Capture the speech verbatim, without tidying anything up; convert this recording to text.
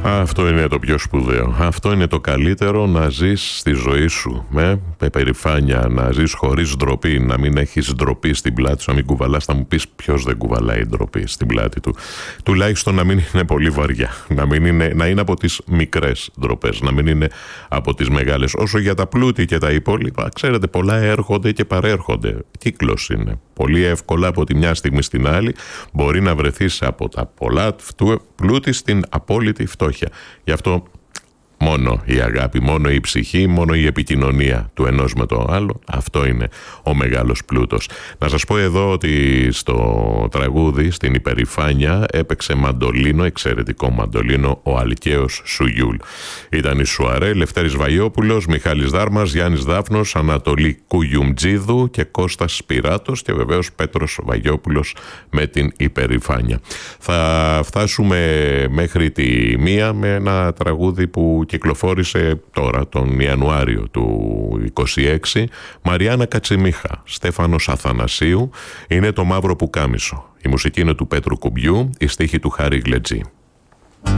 Αυτό είναι το πιο σπουδαίο. Αυτό είναι το καλύτερο, να ζεις στη ζωή σου με, με περηφάνεια, να ζεις χωρίς ντροπή, να μην έχεις ντροπή στην πλάτη σου, να μην κουβαλάς. Θα μου πεις ποιος δεν κουβαλάει ντροπή στην πλάτη του. Τουλάχιστον να μην είναι πολύ βαριά, να, μην είναι, να είναι από τις μικρές ντροπές, να μην είναι από τις μεγάλες. Όσο για τα πλούτη και τα υπόλοιπα, ξέρετε, πολλά έρχονται και παρέρχονται. Κύκλος είναι. Πολύ εύκολα από τη μια στιγμή στην άλλη μπορεί να βρεθείς από τα πολλά πλούτη στην απόλυτη φτώχεια. Γι' αυτό μόνο η αγάπη, μόνο η ψυχή, μόνο η επικοινωνία του ενός με το άλλο, αυτό είναι ο μεγάλος πλούτος. Να σας πω εδώ ότι στο τραγούδι, στην υπερηφάνεια, έπαιξε μαντολίνο, εξαιρετικό μαντολίνο, ο Αλκαίος Σουγιούλ. Ήταν η Σουαρέ, Λευτέρης Βαγιόπουλος, Μιχάλης Δάρμας, Γιάννης Δάφνος, Ανατολή Κουγιουμτζίδου και Κώστας Σπυράτος και βεβαίως Πέτρος Βαγιόπουλος με την υπερηφάνεια. Θα φτάσουμε μέχρι τη μία με ένα τραγούδι που κυκλοφόρησε τώρα τον Ιανουάριο του είκοσι έξι, Μαριάννα Κατσιμίχα, Στέφανος Αθανασίου, είναι το Μαύρο Πουκάμισο. Η μουσική είναι του Πέτρου Κουμπιού, η στίχη του Χάρη Γλετζή.